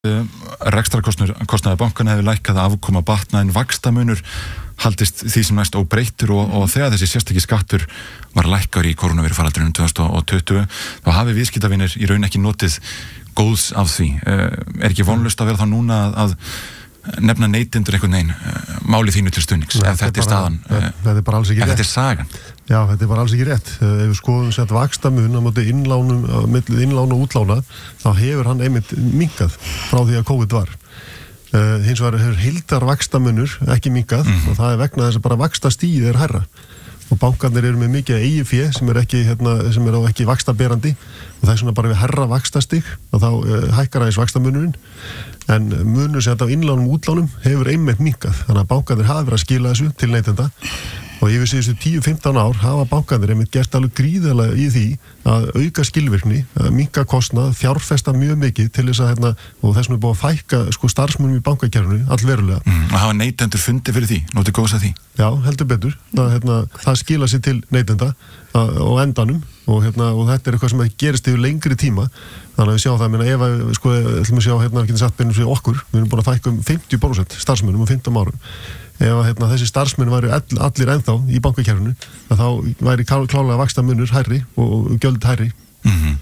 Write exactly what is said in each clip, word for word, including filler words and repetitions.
rekstrarkostnaður bankana hefur lækkað, afkoma batnað en vaxtamunur haldist því sem næst óbreyttur og, og þegar þessi sérstaki skattur var lækkar í kórónuveirufaraldrinum tvö þúsund og tuttugu þá hafi viðskiptavinir í raun ekki notið góðs af því. Er ekki vonlaust að vera þá núna að nefna neytendur einhvern veginn máli þínu til stuðnings? Nei, ef þetta er staðan, þetta er bara alls ekki rétt. Þetta er sagan. Já, þetta er bara alls ekki rétt. Ef við skoðum sett vaxtamun á móti innlánum, á milli innlána og útlána, þá hefur hann einmitt minnkað frá því að COVID var. Uh, hins vegar hefur heildar vaxtamunur ekki minnkað mm. og það er vegna þess að bara vaxtastigið er hærra. Og bankarnir eru með mikið eigið fé sem er ekki, hérna, sem er á ekki vaxtaberandi og það er svona bara við herra vaxtastig og þá uh, hækkar aðeins vaxtamunurinn en munur sem þetta á innlánum og útlánum hefur einmitt minnkað þannig að bankarnir hafa verið að skila þessu til neytenda og yfir síðustu tíu til fimmtán ár hafa bankarnir einmitt gert alveg gríðarlega í því að auka skilvirkni, að minnka kostnað, fjárfesta mjög mikið til þess að hérna, og þess vegna er búið að fækka sko starfsmönnum í bankakerfinu allverulega. Mm, að hafa neytendur fundi fyrir því, notið góðs að því? Já, heldur betur. Það, hérna, það skila sér til neytenda á endanum og, hérna, og þetta er eitthvað sem gerist yfir lengri tíma þannig að við sjáum það, minna, ef að, sko, ætlum að sjá, hérna, getum sagt beinum fyrir okkur, við erum búin að fækka um fimmtíu prósent starfsmönnum um fimmtán árum. Ef að, hérna, þessi starfsmenn væri all, allir ennþá í bankakerfinu, þá væri klálega vaxtamunur hærri og gjöld hærri. Mm-hmm.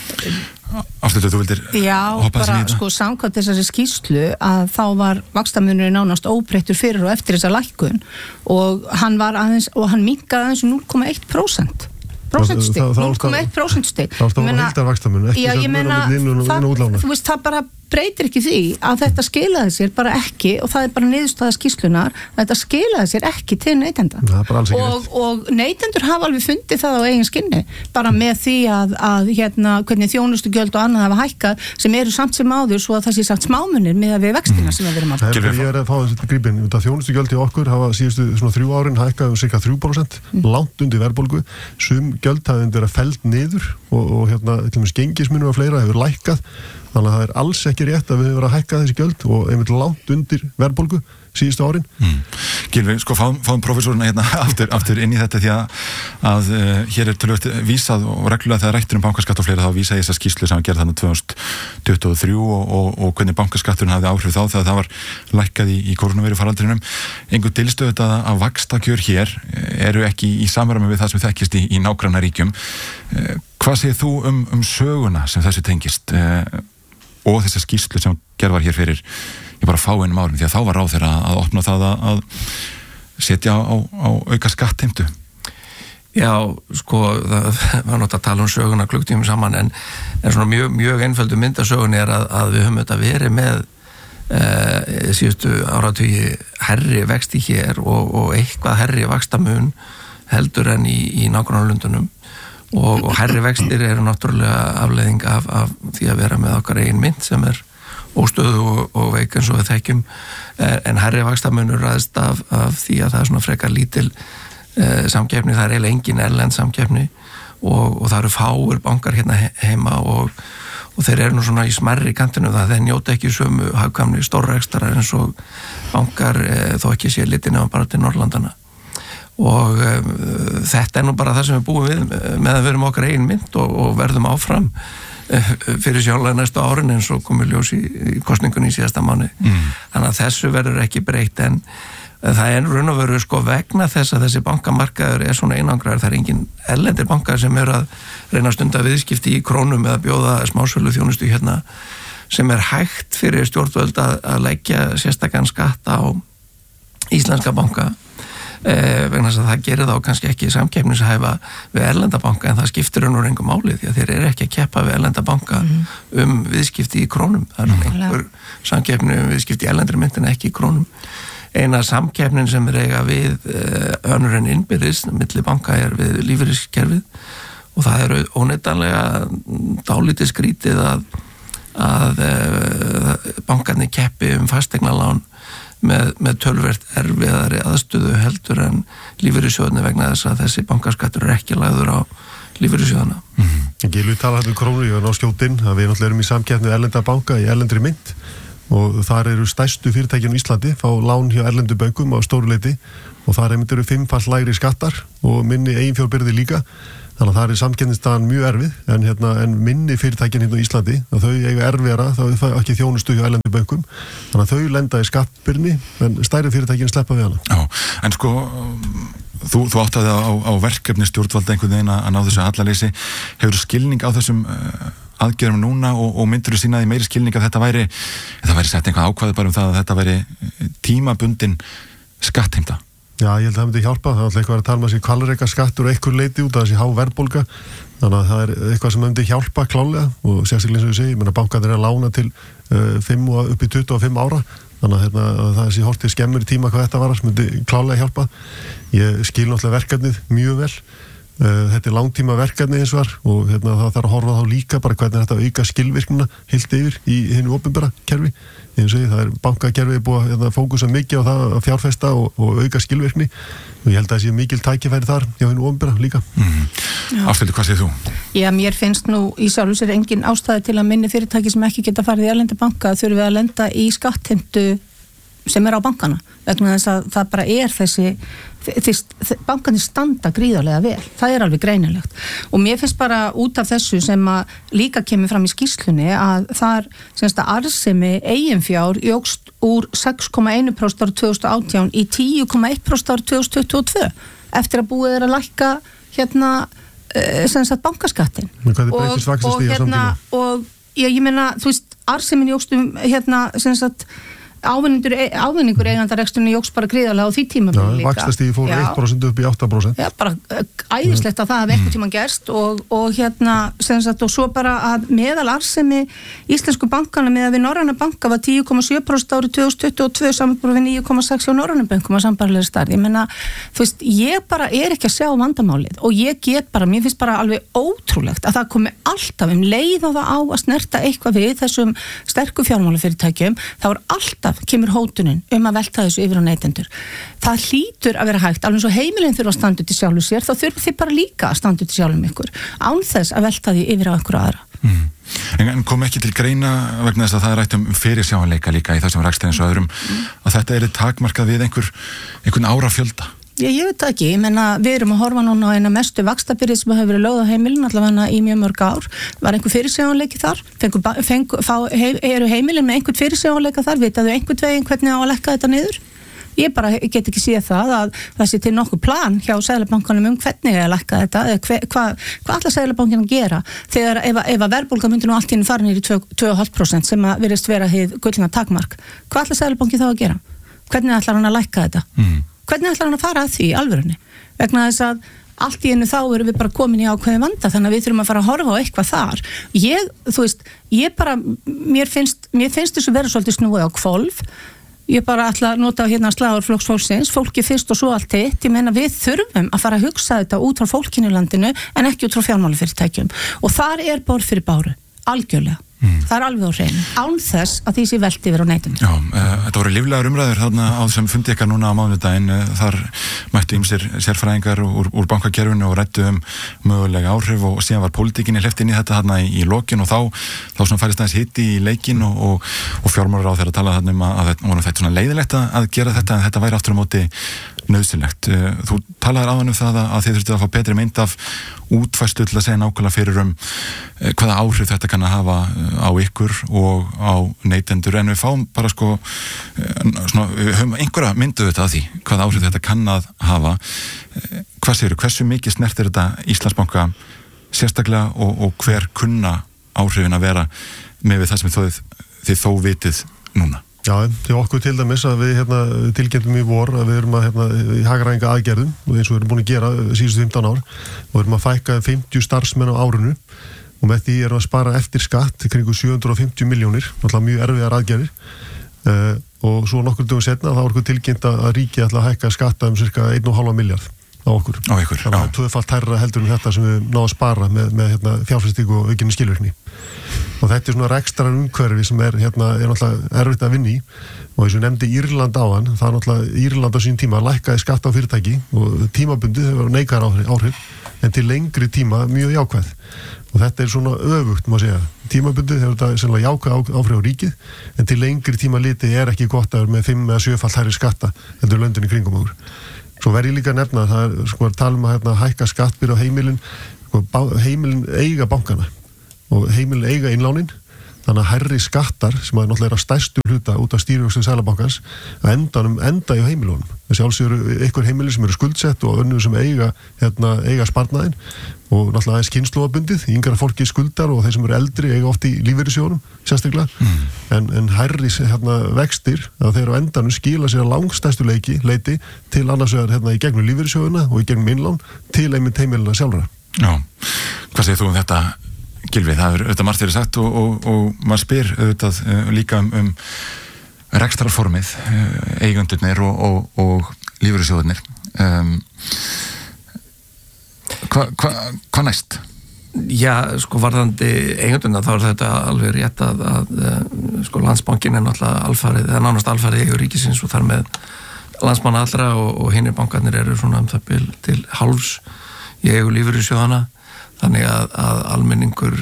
Aftur þú vildir Já, hoppa bara þessi sko samkvæmt þessari skýrslu að þá var vaxtamunurinn nánast óbreyttur fyrir og eftir þessa lækkun og hann var aðeins, og hann minnkaði aðeins núll komma eitt prósent prósentstig, núll komma eitt prósentstig þá var heildar vaxtamunur, ekki já, ég meina, það, þú veist, það bara breytir ekki því að þetta skilaði sér bara ekki og það er bara niðurstaða skýrslunar þetta skilaði sér ekki til neytenda og, og neytendur hafa alveg fundið það á eigin skinni bara með því að, að hérna, hvernig þjónustugjöld og annað hafa hækkað sem eru samt sem áður svo að það sé samt smámunir með að við vextina sem við erum að Ég er að fá þessi grípin, þjónustugjöld í okkur hafa síðustu svona þrjú árin hækkað um cirka þrjú prósent mm. langt undir verðbólgu sum gjöld hafa verið felld niður og, og hérna, til dæmis gengismunur og fleira hefur lækkað þannig að það er alls ekki rétt að við höfum verið að hækka þessi gjöld og einmitt langt undir verðbólgu síðustu árin. Mm. Gylfi, sko fáum, fáum professorina hérna aftur, aftur inn í þetta því að, að uh, hér er tölvöld vísað og reglulega þegar rættur um bankaskatt og fleira þá vísa ég þessa skýrslu sem að gera þannig tvö þúsund tuttugu og þrjú og, og, og hvernig bankaskatturinn hafði áhrif þá þegar það var lækkað í, í kórónuveirufaraldrinum. Engu dylstöð þetta að vaxtakjör hér eru ekki í samræmi við það sem þekkist í, í nágrannaríkjum. Uh, hvað segir þú um, um söguna sem þessu tengist uh, og þessa skýrslu sem gerð var hér fyrir ég bara fá einum árum því að þá var ráð þeirra að opna það að, að setja á, á auka skattheimtu. Já, sko, það var náttúrulega að tala um söguna klukktímum saman en, en svona mjög, mjög einföldu myndasögun er að, að við höfum þetta verið með e, síðustu áratugi herri vexti hér og, og eitthvað herri vaxtamun heldur en í, í nágrannalöndunum og, og herri vextir eru náttúrulega afleiðing af, af því að vera með okkar eigin mynd sem er óstöðu og, og veik eins og við þekkjum en herri vaxtamunur ræðist af, af því að það er svona frekar lítil eh, samkeppni, það er eiginlega engin erlend samkeppni og, og það eru fáir bankar hérna heima og, og þeir eru nú svona í smerri kantinu það þeir njóta ekki sömu hagkvæmni stórrekstrar eins og bankar eh, þó ekki sé litið nefnum bara til Norrlandana og um, þetta er nú bara það sem við búum við með að við erum okkar eigin mynd og, og verðum áfram fyrir sjálflega næstu árin eins og komið ljós í, í kosningunni í síðasta mánu mm. þannig að þessu verður ekki breytt en það er raun og veru sko vegna þess að þessi bankamarkaður er svona einangraður, það er engin erlendir bankar sem eru að reyna að stunda viðskipti í krónum eða bjóða smásölu þjónustu hérna sem er hægt fyrir stjórnvöld að, að leggja sérstakann skatt á íslenska banka Eh, vegna þess að það gerir þá kannski ekki samkeppnishæfa við erlenda banka en það skiptir raun og engum máli því að þeir eru ekki að keppa við erlenda banka mm. um viðskipti í krónum það er mm. einhver samkeppni um viðskipti í erlendri myndin ekki í krónum eina samkeppnin sem er eiga við eh, önnur en innbyrðis milli banka er við lífeyriskerfið og það eru óneitanlega dálítið skrítið að, að eh, bankarnir keppi um fasteignalán með, með tölvert erfiðari aðstöðu heldur en lífeyrissjóðni vegna þess að þessi bankaskattur er ekki lagður á lífeyrissjóðana. Mm-hmm. Gylfi talar hættu krónu, ég var ná skjótinn að við náttúrulega erum í samkeppni við erlenda banka í erlendri mynt og þar eru stærstu fyrirtækin í Íslandi, fá lán hjá erlendu bönkum á stóru leyti og þar einmitt eru fimmfalt lægri skattar og minni eiginfjárbyrði líka. þannig að það er samkeppnisstaðan mjög erfið, en, hérna, en minni fyrirtækin hérna á Íslandi, að þau eiga erfiðara, þá er það ekki þjónustu hjá erlendu bönkum, þannig að þau lenda í skattbyrni, en stærri fyrirtækin sleppa við hana. Já, en sko þú, þú áttaði á, á verkefni stjórnvalda einhvern veginn að ná þessu hallaleysi, hefur skilning á þessum uh, aðgerðum núna og, og myndur þú sínaði meiri skilning að þetta væri, þetta væri sett einhvað ákvæði bara um það að þetta væri tímabundin skattheimta? Já, ég held að það myndi hjálpa, það er alltaf eitthvað að tala um að þessi kvalreika skattur og einhver leiti út að þessi há verðbólga, þannig að það er eitthvað sem myndi hjálpa klálega og sérstaklega eins og ég segi, ég menna bankarnir er að lána til uh, fimm og upp í tuttugu og fimm ára, þannig að, hérna, að það er þessi hortið skemmur í tíma hvað þetta var, sem myndi klálega hjálpa. Ég skil náttúrulega verkefnið mjög vel. Þetta er langtíma verkefni eins og var og hérna, það þarf að horfa þá líka bara hvernig þetta auka skilvirknina heilt yfir í hinu opinbera kerfi, eins og ég, það er bankakerfið búið að hérna, fókusa mikið á það að fjárfesta og, og auka skilvirkni og ég held að það sé mikil tækifæri þar hjá hinu opinbera líka. Mm. Ástildur, hvað segir þú? Já, mér finnst nú í sjálfu sér engin ástæði til að minni fyrirtæki sem ekki geta farið í erlenda banka þurfi að lenda í skattheimtu sem er á bankana, vegna þess að það bara er þessi, þessi bankanir standa gríðarlega vel, það er alveg greinilegt og mér finnst bara út af þessu sem að líka kemur fram í skýrslunni að þar semst að arðsemi eiginfjár jókst úr sex komma eitt prósent árið tvö þúsund og átján í tíu komma eitt prósent árið tvö þúsund tuttugu og tvö eftir að búið er að lækka hérna semst að bankaskattin og, og hérna og ég, ég meina, þú veist, arðsemin jókst um hérna semst að ávinningur eigandareksturinn jókst bara gríðarlega á því tímabili líka. Vaxtastíði fór eitt prósent upp í átta prósent. Já, bara æðislegt að það hafi eitthvað tíma gerst og, og hérna, sem sagt, og svo bara að meðal arðsemi íslensku bankana með að við Norræna banka var tíu komma sjö prósent árið tvö þúsund tuttugu og tvö samanborið við níu komma sex hjá Norræna bankum á sambærilegri stærð. Ég meina, þú veist, ég bara er ekki að sjá vandamálið og ég get bara, mér finnst bara alveg ótrúlegt að það komi alltaf um leið og það á að snerta eitthvað við þessum sterku fjármálafyrirtækjum, þá er alltaf kemur hótunin um að velta þessu yfir á neytendur. Það hlýtur að vera hægt, alveg eins og heimilin þurfa að standa út í sjálfu sér, þá þurfa þið bara líka að standa út í sjálfum ykkur, án þess að velta því yfir á ykkur aðra. Mm. En kom ekki til greina vegna þess að það er rætt um fyrirsjáanleika líka í þessum rekstri eins og öðrum, mm. að þetta er takmarkað við einhver, einhvern árafjölda? Já, ég veit ekki, ég menna við erum að horfa núna á eina mestu vaxtabyrði sem hefur verið lögð á heimilin allavega í mjög mörg ár, var einhver fyrirsjáanleiki þar, fengu, fengu, fá, hei, eru heimilin með einhvern fyrirsjáanleika þar, vitaðu einhvern veginn hvernig á að lekka þetta niður? Ég bara get ekki séð það að það sé til nokkuð plan hjá Seðlabankanum um hvernig að lekka þetta, eða hva, hvað hva ætla Seðlabankin að gera þegar ef, ef að verðbólga myndi nú allt í einu fara niður í tvö komma fimm prósent sem að virðist vera hið gullna takmark, hvað ætla Seðlabankin þá að gera? Hvernig ætlar hann að lekka þetta? Mm. Hvernig ætlar hann að fara að því í alvörunni? Vegna þess að allt í einu þá erum við bara komin í ákveðin vanda þannig að við þurfum að fara að horfa á eitthvað þar. Ég, þú veist, ég bara, mér finnst, mér finnst þessu vera svolítið snúið á hvolf. Ég bara ætla að nota hérna slagur Flokks fólksins, fólki fyrst og svo allt hitt. Ég meina við þurfum að fara að hugsa þetta út frá fólkinu í landinu en ekki út frá fjármálafyrirtækjum. Og þar er borð fyrir báru, algjörlega. Mm. Það er alveg á hreinu. Án þess að því sé velti yfir á neytendum. Já, uh, þetta voru líflegar umræður þarna á þessum fundi ykkar núna á mánudaginn. Uh, þar mættu ýmsir sérfræðingar úr, úr bankakerfinu og ræddu um mögulega áhrif og síðan var pólitíkinni hleypt inn í þetta þarna í, í lokin og þá, þá svona færist aðeins hitti í leikin og, og, og fjármálar á þeirra talað þarna um að, að, að þetta svona leiðilegt að gera þetta en þetta væri aftur á móti nauðsynlegt. Þú talaðir áðan um það að þið þurftu að fá betri mynd af útfærslu til að segja nákvæmlega fyrir um hvaða áhrif þetta kann að hafa á ykkur og á neytendur en við fáum bara sko svona, við höfum einhverja myndu þetta að því hvaða áhrif þetta kann að hafa. Hvað segirðu, hversu mikið snertir þetta Íslandsbanka sérstaklega og, og hver kunna áhrifin að vera með við það sem þið, þið þó vitið núna? Já, til okkur til dæmis að við hérna, tilkynntum í vor að við erum að hérna, í hagræðinga aðgerðum og eins og við erum búin að gera síðustu fimmtán ár og við erum að fækka fimmtíu starfsmenn á árinu og með því erum að spara eftir skatt kringu sjö hundruð og fimmtíu milljónir, náttúrulega mjög erfiðar aðgerðir uh, og svo nokkur dögum setna þá er okkur tilkynnt að ríki ætla að hækka skatta um cirka einn og hálfan milljarð á okkur. Á ykkur, þannig að tvöfalt hærra heldur en þetta sem við náðum að spara með, með hérna, fjárfestingu og aukinni skilvirkni. Og þetta er svona rekstrar umhverfi sem er, hérna, er náttúrulega erfitt að vinna í og eins og nefndi Írland á hann, það er náttúrulega Írland á sín tíma lækkaði skatt á fyrirtæki og tímabundið þau var neikvæðar áhrif en til lengri tíma mjög jákvæð og þetta er svona öfugt má segja, tímabundið hefur þetta sennilega jákvæð áhrif á ríkið en til lengri tíma liti er ekki gott að vera með fimm eða sjöfalt hærri skatta heldur löndin í kringum okkur. Svo verð ég líka að nefna það er sko að tala um að hérna, hækka skattbyrði á heimilin sko, heimilin eiga bankana og heimilin eiga innlánin, þannig að hærri skattar sem að náttúrulega er að stærstu hluta út af stýrivöxtum Seðlabankans að endanum enda í heimilunum. Þessi alls eru einhver heimili sem eru skuldsett og önnur sem eiga, hérna, eiga sparnaðinn og náttúrulega aðeins kynslóðabundið, yngra fólki skuldar og þeir sem eru eldri eiga oft í lífeyrissjóðunum, sérstaklega, mm. en, en hærri hérna, vextir að þeir á endanum skila sér að langstærstu leiki, leiti til annars vegar hérna, í gegnum lífeyrissjóðuna og í gegnum innlán til einmitt heimilina sjálfra. Já, hvað segir þú um þetta? Gylfi, það er auðvitað margt þeirri sagt og, og, og maður spyr auðvitað uh, líka um, um rekstrarformið, uh, eigundurnir og, og, og lífeyrissjóðurnir. Um, Hvað hva, hva næst? Já, sko varðandi eigundurna þá er þetta alveg rétt að, að sko Landsbankinn er náttúrulega alfarið, það er nánast alfarið eigur ríkisins og þar með landsmanna allra og, og hinir bankarnir eru svona um það bil til hálfs í eigu lífeyrissjóðana. Þannig að, að almenningur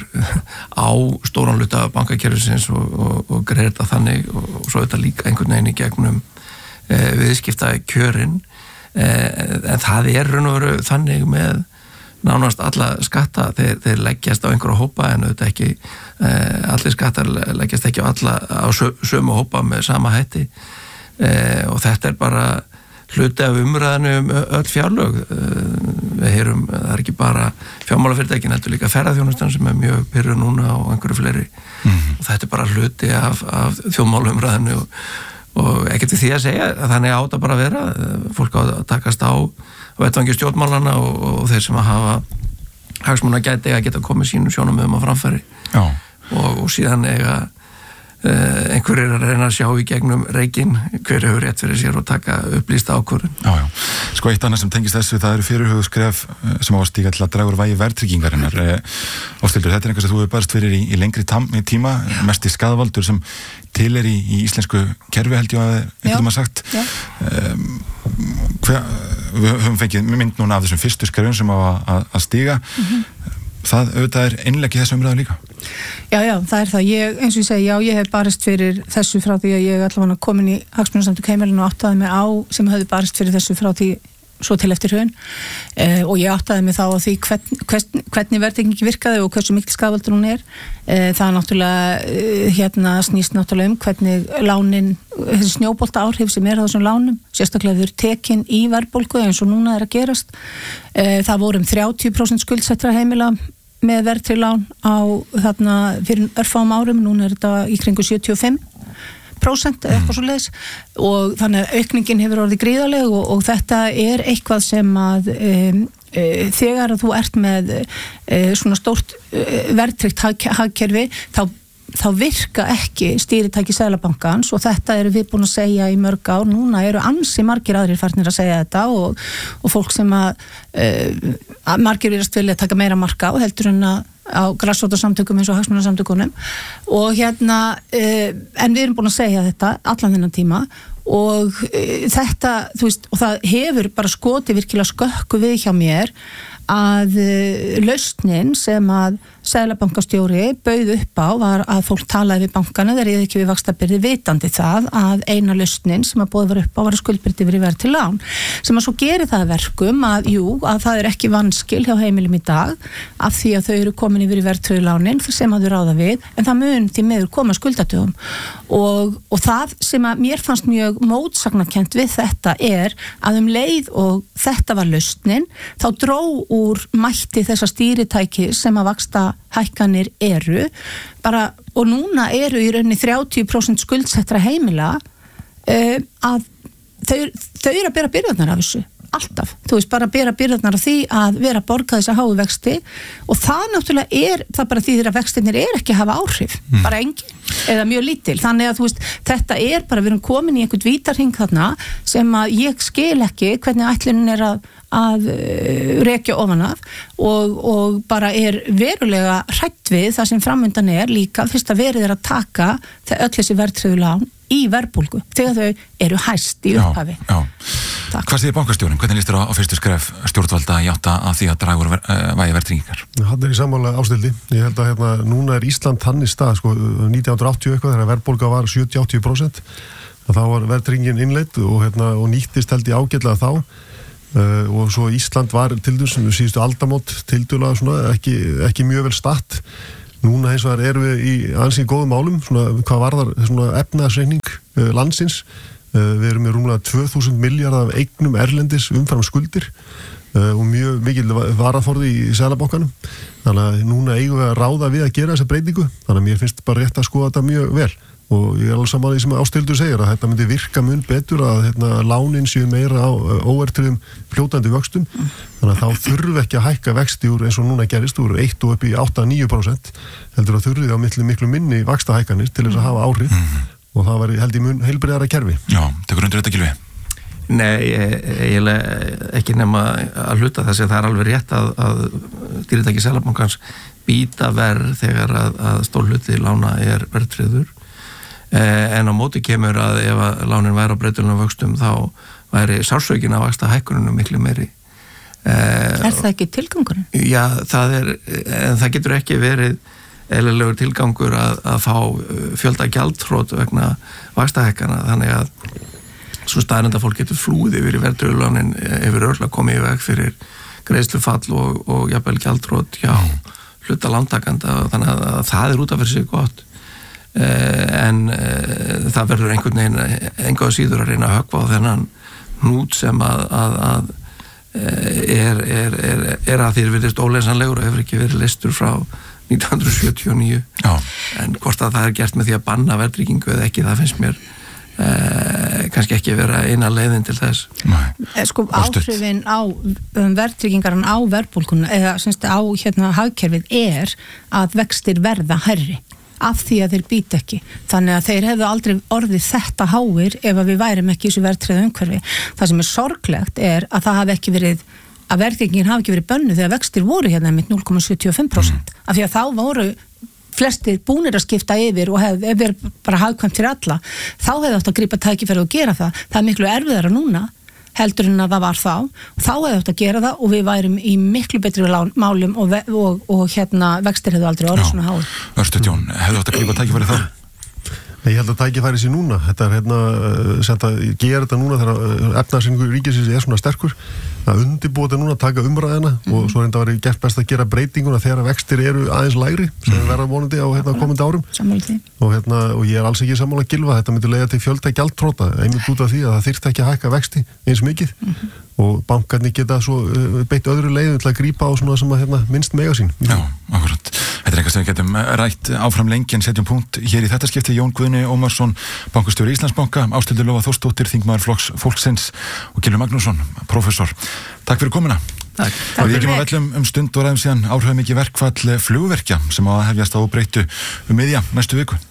á stóran hluta bankakerfisins og, og, og greiðir þetta þannig og, og svo þetta líka einhvern veginn í gegnum e, viðskipta kjörin. E, en það er raun og veru þannig með nánast alla skatta, þeir, þeir leggjast á einhverja hópa en auðvitað ekki, e, allir skattar leggjast ekki á alla á sömu hópa með sama hætti e, og þetta er bara hluti af umræðinu um öll fjárlög. Við heyrum, það er ekki bara fjármálafyrirtækin, heldur líka ferðaþjónustan sem er mjög pyrruð núna og einhverju fleiri. Mm-hmm. Og þetta er bara hluti af, af þjóðmálaumræðinu og, og ekkert við því að segja að þannig átt að bara vera. Fólk á að takast á vettvangi stjórnmálana og, og þeir sem að hafa hagsmuna gæti að geta komið sínum sjónarmiðum á framfæri. Já. Og, og síðan eiga Uh, einhver er að reyna að sjá í gegnum reikinn hver hefur rétt fyrir sér og taka upplýsta ákvörðun. Já, já. Sko eitt annað sem tengist þessu, það eru fyrirhuguð skref sem á að stíga til að draga úr vægi verðtryggingarinnar. Ástildur, þetta er einhvers að þú hefur barist fyrir í, í lengri tam, í tíma, mest í skaðvaldur sem til er í, í íslensku kerfi held ég að einhvern veginn sagt. Um, hver, við höfum fengið mynd núna af þessum fyrstu skrefum sem á að, að stíga. Mm-hmm. Það auðvitað er innlegg í þessu umræðu líka. Já, já, það er það. Ég, eins og ég segi, já, ég hef barist fyrir þessu frá því að ég allavega komin í Hagsmunasamtök heimilina og áttaði mig á sem hefði barist fyrir þessu frá því svo til eftir hrun eh, og ég áttaði mig þá á því hvern, hvern, hvernig verðtrygging virkaði og hversu mikil skaðvaldur hún er. Eh, það er náttúrulega eh, hérna snýst náttúrulega um hvernig lánin, þessi snjóbolta áhrif sem er á þessum lánum, sérstaklega þau eru tekin í verðbólgu eins og núna er að gerast. Eh, það voru um þrjátíu prósent skuldsettra heimila með verðtryggð lán á þarna fyrir örfáum árum, núna er þetta í kringu sjötíu og fimm prósent eða eitthvað svo leiðis og þannig að aukningin hefur orðið gríðarleg og, og þetta er eitthvað sem að um, e, þegar að þú ert með e, svona stórt e, verðtryggt hag, hagkerfi þá þá virka ekki stýritæki Seðlabankans og þetta eru við búin að segja í mörg ár, núna eru ansi margir aðrir farnir að segja þetta og, og fólk sem að, uh, að margir viljast vilja taka meira marka og heldur en að á grassrótarsamtökum eins og hagsmunasamtökunum og hérna uh, en við erum búin að segja þetta allan þennan tíma og uh, þetta, þú veist, og það hefur bara skotið virkilega skökku við hjá mér að uh, lausnin sem að Seðlabankastjóri bauð upp á var að fólk talaði við bankana þegar ég ekki við vaxtabyrði vitandi það að eina lausnin sem að bóði var upp á var að skuldbyrði verið verið til lán sem að svo gerir það verkum að jú, að það er ekki vanskil hjá heimilum í dag af því að þau eru komin yfir í verðtryggðu lánin sem að þau ráða við en það mun því miður koma skuldatöfum og, og það sem að mér fannst mjög mótsagnakent við þetta er að um leið og þetta var lausnin þá dró úr mætti þessa stýritæki sem að vaxta hækkanir eru bara, og núna eru í rauninni þrjátíu prósent skuldsettra heimila uh, að þau, þau eru að bera byrðarnar af þessu alltaf, þú veist, bara að bera byrðarnar af því að vera að borga þessa háu vexti og það náttúrulega er, það bara því þeirra vextinir er ekki að hafa áhrif, mm. bara engin eða mjög lítil, þannig að þú veist þetta er bara, við erum komin í einhvern vítarhing þarna sem að ég skil ekki hvernig ætlunin er að að uh, rekja ofan af og, og bara er verulega hrætt við það sem framundan er líka fyrst að verið er að taka þegar öll þessi verðtryggðu lán í verðbólgu þegar þau eru hæst í upphafi. Já, já. Hvað segir bankastjórinn? Hvernig líst þér á, á fyrstu skref stjórnvalda í átta að því að draga úr ver, uh, vægi verðtryggingar? Hann er í sammála Ástildi. Ég held að hérna, núna er Ísland þannig stað, sko, nítján hundruð áttatíu eitthvað þegar verðbólga var sjötíu til áttatíu prósent þá var verðtryggingin innleidd og, hérna, og nýttist held í ágætlega þá uh, og svo Ísland var til dæmis sem við síðustu aldamót tildulega svona ekki, ekki mjög vel statt. Núna eins og þar erum við í ansið góðum málum, svona hvað varðar svona efnahagsreikning uh, landsins. Uh, við erum með rúmlega tvö þúsund milljarð af eignum erlendis umfram skuldir uh, og mjög mikil varaforði í Seðlabankanum. Þannig að núna eigum við að ráða við að gera þessa breytingu. Þannig að mér finnst bara rétt að skoða þetta mjög vel. Og ég er alveg saman því sem Ásthildur segir að þetta myndi virka mun betur að hérna, lánin séu meira á óverðtryggðum fljótandi vöxtum. Þannig að þá þurfi ekki að hækka vexti úr eins og núna gerist úr eitt og upp í átta til níu prósent. Heldur að þurfi á miklu, miklu minni vaxtahækkanir til þess að hafa áhrif mm-hmm. og það var held í mun heilbrigðara kerfi. Já, tekur undir þetta Gylfi? Nei, eiginlega ekki nema að hluta þessi að það er alveg rétt að, að stýritæki Seðlabankans býta verð þegar að, að stór hluti lána er verðtryggður. En á móti kemur að ef að lánin væri á breytilegum vöxtum þá væri sársökin að vaxta hækkunum miklu meiri. Er það ekki tilgangurinn? Já, það er, en það getur ekki verið eðlilegur tilgangur að, að fá fjölda gjaldþrot vegna vaxtahækkana, þannig að svo staðreynd að fólk getur flúið yfir í verðtryggðu lánin yfir örla komið í veg fyrir greiðslufall og, og jafnvel gjaldþrot hjá hluta lántakanda, þannig að, að það er út af fyrir sig gott. En uh, það verður einhvern veginn engáð síður að reyna að höggva á þennan hnút sem að, að, að er, er, er, er að þér virðist óleysanlegur og hefur ekki verið leystur frá nítján hundruð sjötíu og níu. Já. En hvort að það er gert með því að banna verðtryggingu eða ekki, það finnst mér uh, kannski ekki vera eina leiðin til þess. Nei. Sko áhrifin á um, verðtryggingaran á verðbólguna eða semst á hérna hagkerfið er að vextir verða hærri af því að þeir býta ekki. Þannig að þeir hefðu aldrei orðið þetta háir ef að við værim ekki í þessu verðtryggða umhverfi. Það sem er sorglegt er að það hafi ekki verið, að verðtryggingin hafi ekki verið bönnuð þegar vextir voru hérna með núll komma sjötíu og fimm prósent. Mm. Af því að þá voru flestir búnir að skipta yfir og hefði verið bara hagkvæmt fyrir alla. Þá hefði átt að grípa tækifæri og gera það. Það er miklu erfiðara núna heldur en að það var þá og þá hefði átt að gera það og við værum í miklu betri málum og, og, og hérna vextir hefðu aldrei orðið svona háir. Örstuð Jón, hefðu átt að grípa tækifæri þá? Ég held að tækifæri sér núna. Þetta er hérna, sem að gera þetta núna þegar efnahagsreikningur ríkisins er svona sterkur, að undirbúa þetta núna, taka umræðina mm. og svo reynda að vera gert best að gera breytinguna þegar vextir eru aðeins lægri sem mm. verða vonandi á hérna, komandi árum. Og, hérna, og ég er alls ekki sammála Gylfa, þetta myndi leiða til fjölda gjaldþrota, einmitt út af því að það þyrfti ekki að hækka vexti eins mikið mm. og bankarnir geta svo uh, beitt öðru leiðum til að grípa á svona sem að hérna, minnst mega sín. Já, akkurat. Þetta er eitthvað sem við getum rætt áfram lengi en setjum punkt hér í þetta skipti. Jón Guðni Ómarsson, bankastjóri Íslandsbanka, Ásthildur Lóa Þórsdóttir, þingmaður Flokks Fólksins og Gylfi Magnússon, prófessor. Takk fyrir komuna. Takk. Og við ekki má vellum um stund og ræðum síðan áhrifamikið verkfall flugverkja sem á að hefjast á breyttu um miðja næstu viku.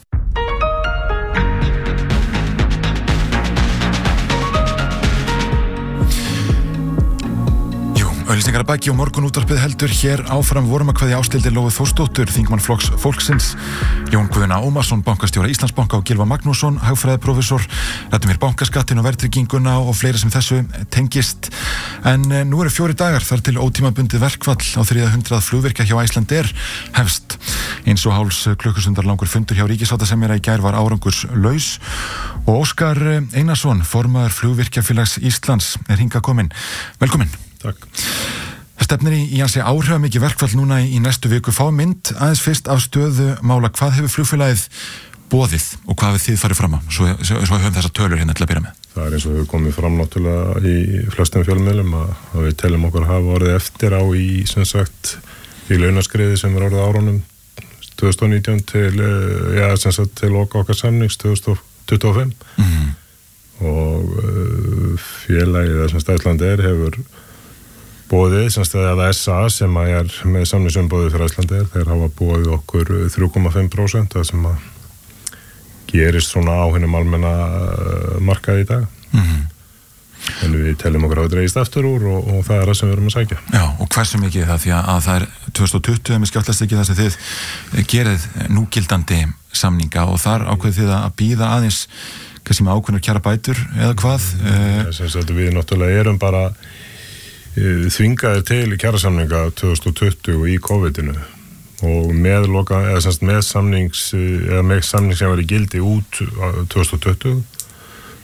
Auglýsingar að baki og morgunútvarpið heldur hér áfram vorum að kveðja Ásthildur Lóu Þórsdóttur, þingmann Flokks Fólksins, Jón Guðna Ómarsson, bankastjóra Íslandsbanka og Gylfa Magnússon, hagfræðiprófessor, ræddum hér bankaskattin og verðtrygginguna og fleira sem þessu tengist. En nú eru fjóri dagar þar til ótímabundið verkfall á þriðja hundrað flugvirkja hjá Icelandair hefst. Eins og háls klukkustundar langur fundur hjá ríkissáttasemjara í gær var árangurs laus og Óskar Einarsson, formaður Flugvirkjafélags Íslands, er hingað kominn. Velkominn. Takk. Það stefnir í, í að segja áhrifamikið verkfall núna í, í næstu viku. Fá mynd aðeins fyrst af stöðu mála. Hvað hefur flugfélagið boðið og hvað hefur þið farið fram á? Svo, svo, svo höfum þessar tölur hérna til að byrja með. Það er eins og hefur komið fram náttúrulega í flestum fjölmiðlum að, að við telum okkur að hafa orðið eftir á í, sem sagt, í launaskriði sem er orðið árunum tvö þúsund og nítján til, já, sem sagt, til okkar okkar samnings tvö þúsund tuttugu og fimm mm. og uh, félagið sem Icelandair hefur boðið, semst að S A sem að er með samningsumboðið fyrir Icelandair, þeir hafa boðið okkur þrjú komma fimm prósent það sem að gerist svona á hinum almenna markaði í dag. Mm-hmm. En við teljum okkur að dreigist aftur úr og, og það er það sem við erum að sækja. Já, og hversu mikið það því að það er tvö þúsund og tuttugu með skjáttlast ekki það sem þið gerið núgildandi samninga og þar ákveðið þið að bíða aðeins kannski með ákveðnar kjara bætur eða hvað? Mm, semst að við náttúrulega erum bara þvingaðir til í kjarasamninga tvö þúsund og tuttugu í COVID-inu og með loka, eða semst með samnings eða með samning sem var í gildi út tvö þúsund og tuttugu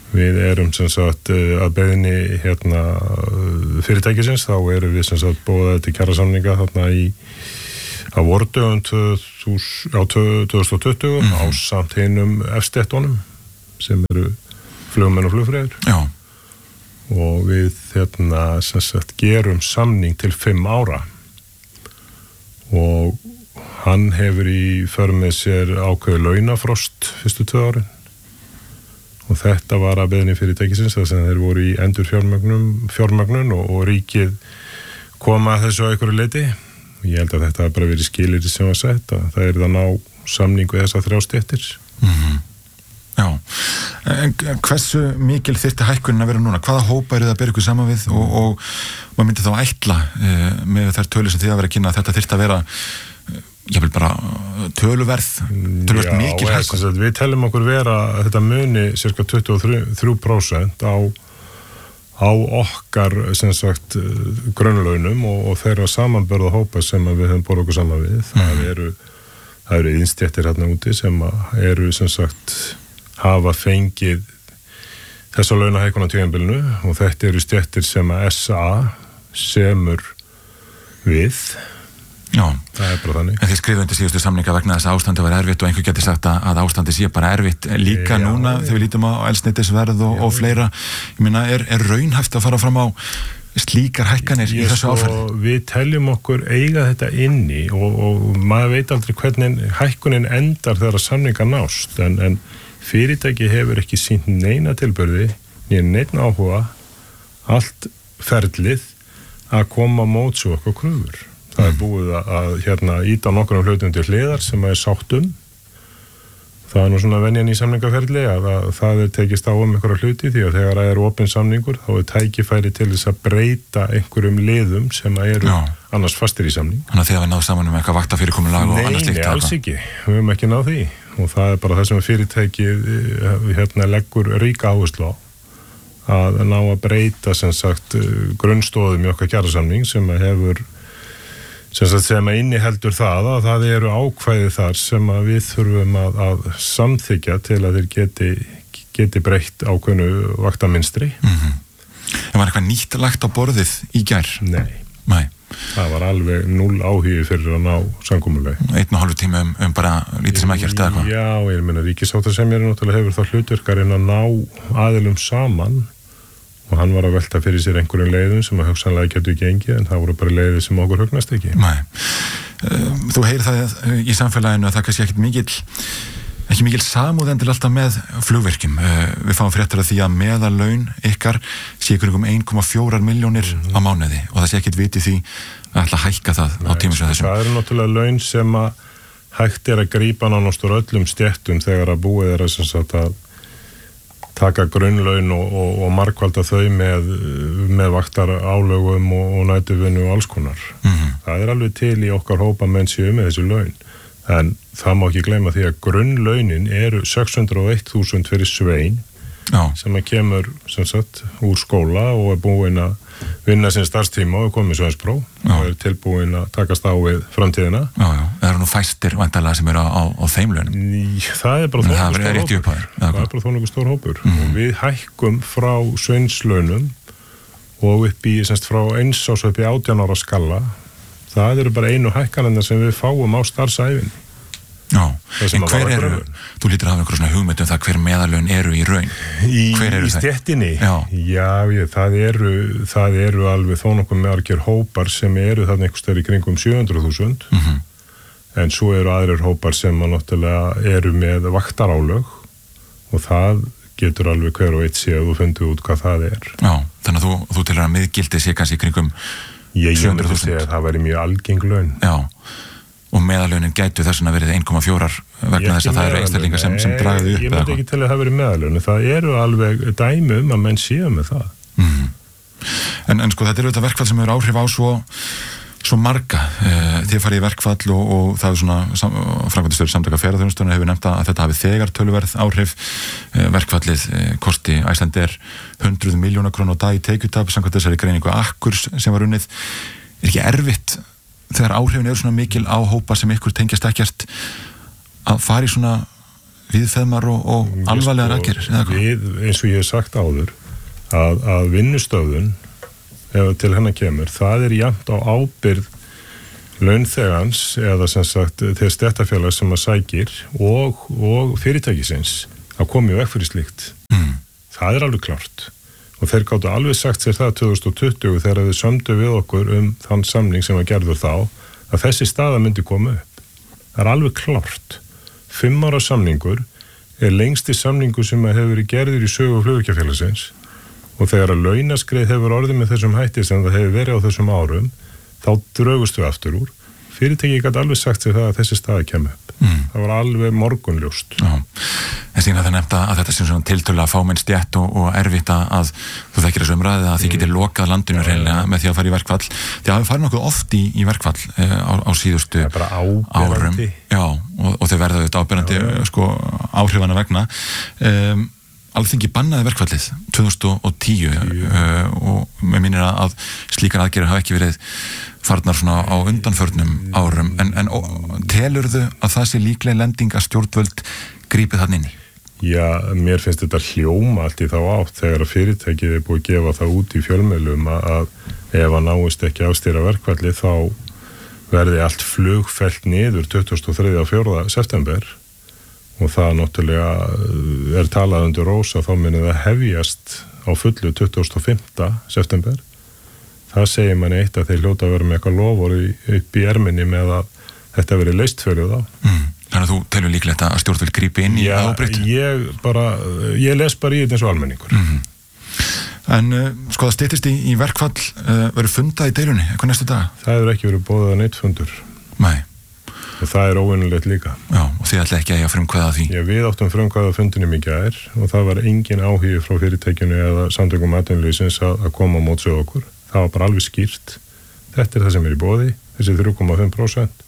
við erum sem sagt að beiðni hérna fyrirtækisins, þá erum við sem sagt búið til kjarasamninga þarna í á vordögum tvö þúsund tuttugu mm. á samt hinum efstettunum sem eru flugmenn og flugfreyður. Já. Og við hérna sem sagt gerum samning til fimm ára og hann hefur í för með sér ákveðu launafrost fyrstu tvö árin og þetta var að beiðni fyrirtækisins þar sem þeir voru í endur fjármögnun og, og ríkið koma að þessu á einhverju leyti. Ég held að þetta hafi bara verið skilyrði sem var sett að það er það ná samningu þess að þrjá stéttir. Mm-hmm. Já, en hversu mikil þyrfti hækkunin að vera núna? Hvaða hópa eru það að bera ykkur saman við og, og maður myndi þá ætla e, með þær tölur sem þið að vera að kynna að þetta þyrfti að vera ég vil bara töluverð töluverð Já, mikil hækkun. Já, við teljum okkur vera að þetta muni cirka tuttugu og þrjú prósent á, á okkar sem sagt grunnlaunum og, og þeirra samanbörða hópa sem við höfum borðið okkur saman við. Mm. Það eru það eru innstéttir hérna úti sem eru sem sagt hafa fengið þessa launahækkun á tímabilinu og þetta eru stéttir sem að S A semur við. Já, það er bara þannig. En þið skrifuðu undir síðustu samninga vegna þess að ástandi var erfitt og einhver getur sagt að, að ástandi sé bara erfitt líka já, núna þegar við lítum á eldsneytisverð og, og fleira. Ég meina, er, er raunhæft að fara fram á slíkar hækkanir í þessu áferði? Við teljum okkur eiga þetta inni og, og maður veit aldrei hvernig hækkunin endar þegar samninga nást en, en fyrirtæki hefur ekki sýnt neina tilburði, neina neina áhuga allt ferlið að koma mót svo okkur kröfur. Það er búið að, að hérna íta nokkrum hlutum til hliðar sem að er sáttum. Það er nú svona venjan í samningaferli að, að það er tekist á um einhverja hluti því að þegar það er opinn samningur þá er tækifæri til þess að breyta einhverjum liðum sem að eru Já. Annars fastir í samning. Þannig að þið hafa náð saman um eitthvað vaktafyrirkomulag og annars líkt? Nei, alls ekki. Við höfum ekki náð því og það er bara það sem fyrirtækið hérna leggur ríka áherslu á að ná að breyta sem sagt grunnstóðum í okkar kjarasamning sem að hefur sem að, sem að inniheldur það að það eru ákvæði þar sem að við þurfum að, að samþykja til að þeir geti, geti breytt ákveðnu vaktaminstri. Mm-hmm. En var eitthvað nýtt lagt á borðið í gær? Nei. Nei. Það var alveg núll áhugi fyrir að ná samkomulag. Einn og hálfu tíma um, um bara lítið sem ekkert eða hvað? Já, ég meina ríkissáttasemjari náttúrulega hefur það hlutverkarinn að ná aðilum saman og hann var að velta fyrir sér einhverjum leiðum sem að hugsanlega getur gengið en það voru bara leiðir sem okkur hugnast ekki. Nei. Þú heyrir það í samfélaginu að það kannski ekkert mikil ekki mikil samúð endil alltaf með flugvirkjum. Við fáum fréttir af því að meðalaun ykkar sé ykkur um einn komma fjórar milljónir mm. á mánuði og það sé ekkert viti því að ætla að hækka það Nei, á tíma sem þessum. Það eru náttúrulega laun sem að hægt er að grípa nánast úr öllum stéttum þegar að búið er að sem sagt að taka grunnlaun og, og, og margvalda þau með, með vaktar álögum og, og nætuvinnu og alls konar. Mm-hmm. Það er alveg til í okkar hópa menn séu með þessu laun. En það má ekki gleyma því að grunnlaunin eru sex hundruð og eitt þúsund fyrir svein Já. Sem að kemur sem sagt úr skóla og er búinn að vinna sin starfstíma og er komið sveinspróf og er tilbúinn að takast á við framtíðina. Já, já. Það eru nú fæstir væntanlega sem eru á, á, á þeim launum. Það er bara þónungu stór hópur. Það er bara þónungu stór hópur. Mm. Og við hækkum frá sveinslaunum og upp í, semst frá eins ás upp í átján ára skalla. Það eru bara einu hækkanina sem við fáum á starfsæfinni. Já, en hver eru, þú lítur að hafa einhverjum svona hugmynd um það hver meðalaun eru í raun? Í, í stéttinni? Já, Já ég, það, eru, það eru alveg þó nokkuð margir hópar sem eru þarna einhvers staðar í kringum sjö hundruð þúsund mm-hmm. en svo eru aðrir hópar sem að náttúrulega eru með vaktarálög og það getur alveg hver og eitt sé að þú fundið út hvað það er. Já, þannig að þú, þú til að miðgildi sé kannski í kringum sjö hundruð þúsund. Ég myndi segja að það væri mjög algeng laun. Já. Og meðalaunin gætu þess að verið einn komma fjórar vegna þess að það eru einstaklingar sem, sem dragðu upp. Ég myndi ekki til að það verið meðalaunin. Það eru alveg dæmi um að menn séu með það. Mm. En, en sko þetta eru þetta verkfall sem hefur áhrif á svo, svo marga. Þið farið í verkfall og, og það er svona framkvæmdastjóri Samtaka ferðaþjónustunnar hefur nefnt að þetta hafi þegar töluverð áhrif. Verkfallið kosti Icelandair hundruð milljóna króna á dag í tekjutap samkvæmt þessari greiningu Akkurs sem var unnið. Er ekki erfitt þegar áhrifin eru svona mikil á hópa sem ykkur tengjast ekkert að fara í svona viðfeðmar og, og alvarlegar aðgerðir, eða hvað? Við, eins og ég hef sagt áður, að, að vinnustöðun, ef til hennar kemur, það er jafnt á ábyrgð launþegans eða sem sagt þegar stéttarfélag sem að sækir og, og fyrirtækisins að koma í veg fyrir slíkt. Mm. Það er alveg klárt. Og þeir gáttu alveg sagt sér það tvö þúsund tuttugu þegar þau sömdu við okkur um þann samning sem var gerður þá að þessi staða myndi koma upp. Það er alveg klárt. Fimm ára samningur er lengsti samningur sem hefur verið gerður í sögu flugvirkjafélagsins og þegar að launaskrið hefur orðið með þessum hætti sem það hefur verið á þessum árum þá draugust við aftur úr. Fyrirtæki gæti alveg sagt sér það að þessi staða kemur upp. Mm. Það var alveg morgunljóst. Já, en síðan að það nefnda að þetta sem svona tiltölulega fámenn stjætt og, og erfitt að þú þekkir þessu umræði að þið getur lokað landinu ja, reynilega með því að fara í verkfall. Þið hafi farið nokkuð oft í, í verkfall eh, á, á síðustu árum. Já, og, og þau verða auðvitað áberandi ja, ja. sko áhrifana vegna. Um, Alþingi bannaði verkfallið tvö þúsund og tíu uh, og með minnir að slíkar aðgerðir hafa ekki verið farnar svona á undanförnum árum en, en ó, telurðu að það sé líklega lending að stjórnvöld grípið þarna inn í? Já, mér finnst þetta hljóma allt í þá átt þegar að fyrirtækið er búið að gefa það út í fjölmiðlum að ef að náist ekki afstýra verkfallið þá verði allt flug fellt niður tuttugasta og þriðja og fjórða september og það náttúrulega er talað undir rósa þá munið það hefjast á fullu tuttugasta og fimmta september. Það segir manni eitt að þeir hljóta að vera með eitthvað lofur upp í erminni með að þetta verið leyst fyrir þá. Mm. Þannig að þú telur líklegt að stjórnvöld grípi inn í að ábreytt? Já, ég bara, ég les bara í þetta eins og almenningur. Mm-hmm. En uh, sko það styttist í, í verkfall, uh, verið fundað í deilunni, eitthvað næstu dag? Það hefur ekki verið boðað að neitt fundur. Nei. Og það er óvinnulegt líka. Já, og þið ætla ekki að ég að frumkvæða því? Já, við áttum frumkvæða fundinum í gær og það var engin áhugi frá fyrirtækjunu eða samtökum atvinnulífsins að, að koma á mótsög okkur. Það var bara alveg skýrt. Þetta er það sem er í boði, þessi þrjú komma fimm prósent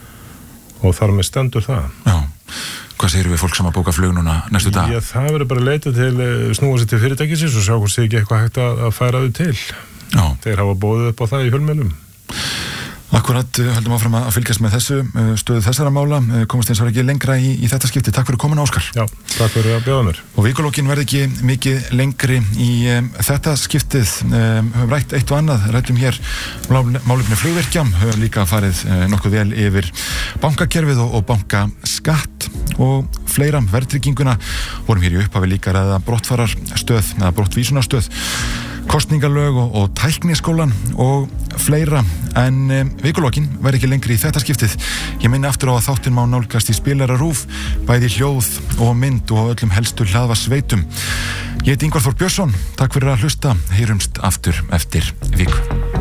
og þar með stendur það. Já, hvað segir við fólk sem að bóka flug núna næstu dag? Já, það verður bara að leita til, snúa sér til fyrirtækisins og sjá hvort sé ekki eitthvað hægt að, að færa þau til. Já. Þeir hafa boðið upp á það í fjölmiðlum. Akkurat, höldum áfram að fylgjast með þessu stöðu þessara mála, komast eins og ekki lengra í, í þetta skipti. Takk fyrir komin, Óskar. Já, takk fyrir að bjóða mér. Og vikulókin verði ekki mikið lengri í um, þetta skiptið. Um, höfum rætt eitt og annað, rættum hér málefni flugvirkja, höfum líka farið uh, nokkuð vel yfir bankakerfið og, og bankaskatt og fleira verðtrygginguna. Vorum hér í upphafi líka ræða brottfararstöð, eða brottvísunarstöð, kostningalög og, og tækniskólan og fleira en um, vikulókin verði ekki lengri í þetta skiptið. Ég minni aftur á að þáttinn má nálgast í Spilara RÚV, bæði hljóð og mynd og öllum helstu hlaðvarpssveitum. Ég heiti Ingvar Þór Björnsson, takk fyrir að hlusta, heyrumst aftur eftir viku.